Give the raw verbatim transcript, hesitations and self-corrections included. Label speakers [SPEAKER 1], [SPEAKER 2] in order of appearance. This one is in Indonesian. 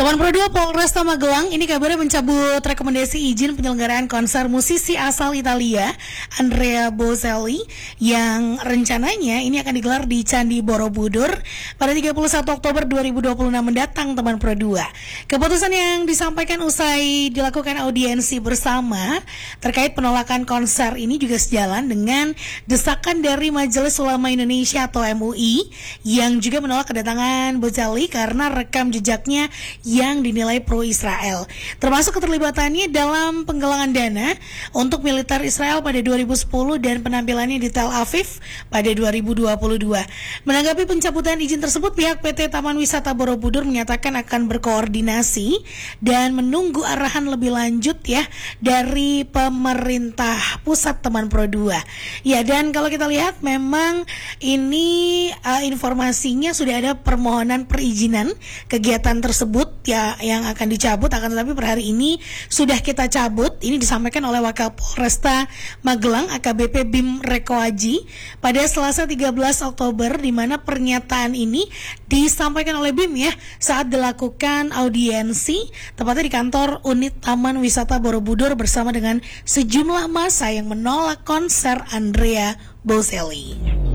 [SPEAKER 1] Teman Pro dua Polresta Magelang ini kabarnya mencabut rekomendasi izin penyelenggaraan konser musisi asal Italia Andrea Bocelli yang rencananya ini akan digelar di Candi Borobudur pada tiga puluh satu Oktober dua ribu dua puluh enam mendatang, teman Pro dua. Keputusan yang disampaikan usai dilakukan audiensi bersama terkait penolakan konser ini juga sejalan dengan desakan dari Majelis Ulama Indonesia atau M U I yang juga menolak kedatangan Bocelli karena rekam jejaknya yang dinilai pro-Israel, termasuk keterlibatannya dalam penggalangan dana untuk militer Israel pada dua ribu sepuluh dan penampilannya di Tel Aviv pada dua ribu dua puluh dua. Menanggapi pencabutan izin tersebut, pihak P T Taman Wisata Borobudur menyatakan akan berkoordinasi dan menunggu arahan lebih lanjut ya dari pemerintah pusat, teman Pro dua. Ya, dan kalau kita lihat memang ini uh, informasinya sudah ada permohonan perizinan kegiatan tersebut ya yang akan dicabut, akan tetapi per hari ini sudah kita cabut. Ini disampaikan oleh Wakil Polresta Magelang A K B P Bim Reko Aji pada Selasa tiga belas Oktober, di mana pernyataan ini disampaikan oleh Bim ya saat dilakukan audiensi tepatnya di kantor unit Taman Wisata Borobudur bersama dengan sejumlah massa yang menolak konser Andrea Bocelli.